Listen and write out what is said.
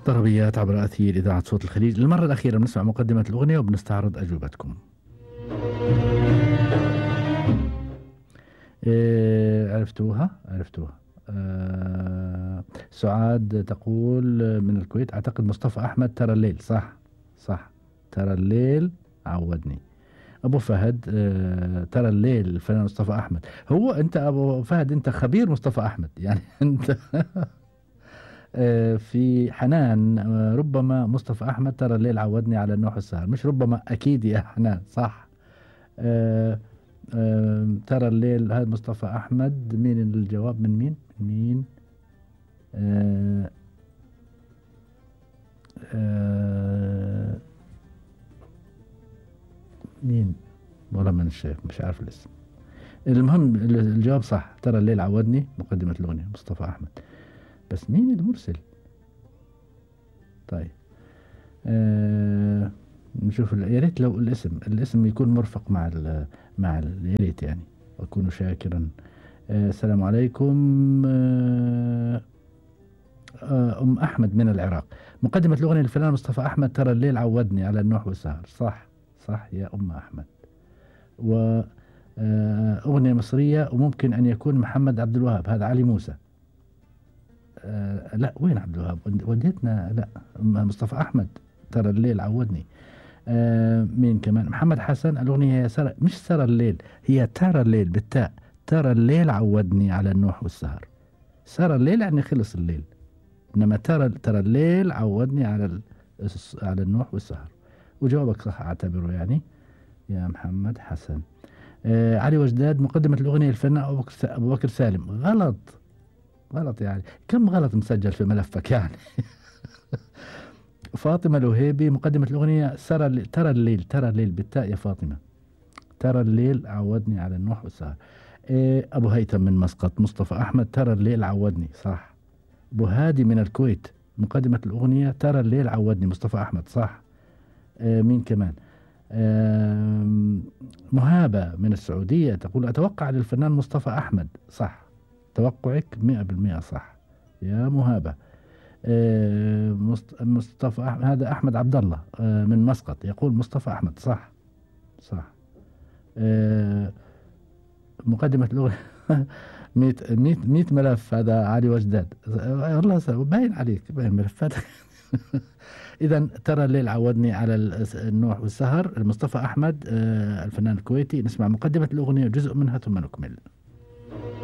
طربيات عبر أثير إذاعة صوت الخليج. للمرة الأخيرة بنسمع مقدمة الأغنية وبنستعرض أجوبتكم. عرفتوها. سعاد تقول من الكويت، أعتقد مصطفى أحمد ترى الليل. صح، ترى الليل عودني. أبو فهد ترى الليل الفنان مصطفى أحمد. هو أنت أبو فهد أنت خبير مصطفى أحمد يعني أنت في حنان ربما مصطفى أحمد ترى الليل عودني على النوح والسهر، مش ربما، أكيد يا حنان صح. آه، ترى الليل هذا مصطفى أحمد. مين الجواب؟ من مين؟ آه، آه، مين؟ والله مش عارف الاسم. المهم الجواب صح، ترى الليل عودني مقدمة الأغنية مصطفى أحمد. بس مين المرسل؟ طيب نشوف يا ريت لو الاسم يكون مرفق يا ريت يعني، أكون شاكرا. السلام عليكم. أم أحمد من العراق، مقدمة الأغنية للفنان مصطفى أحمد ترى الليل عودني على النوح والسهر. صح يا أم أحمد. و أغنية مصرية وممكن أن يكون محمد عبد الوهاب، هذا علي موسى. لا، وين عبد الوهاب؟ وديتنا. لا، مصطفى أحمد ترى الليل عودني. مين كمان؟ محمد حسن، الأغنية هي مش سرى الليل، هي ترى الليل بالتاء. ترى الليل عودني على النوح والسهر. سرى الليل يعني خلص الليل، إنما ترى الليل عودني على النوح والسهر. وجوابك صح أعتبره يعني يا محمد حسن. علي وجداد، مقدمة الأغنية الفنان أبو بكر سالم. غلط يعني، كم غلط مسجل في ملفك يعني فاطمة الوهيبي، مقدمة الأغنية ترى الليل بالتاء يا فاطمة. ترى الليل عودني على النوح والسهر. أبو هيثم من مسقط، مصطفى أحمد ترى الليل عودني. صح. أبو هادي من الكويت، مقدمة الأغنية ترى الليل عودني مصطفى أحمد. صح. مين كمان؟ مهابة من السعودية تقول أتوقع للفنان مصطفى أحمد. صح، توقعك 100% صح يا مهابة. مصطفى أحمد، هذا أحمد عبد الله من مسقط يقول مصطفى أحمد. صح. مقدمة الأغنية 100 ملف. هذا علي وجداد، والله باين عليك، باين ملفاتك إذا ترى الليل عودني على النوح والسهر، مصطفى أحمد الفنان الكويتي. نسمع مقدمة الأغنية جزء منها ثم نكمل.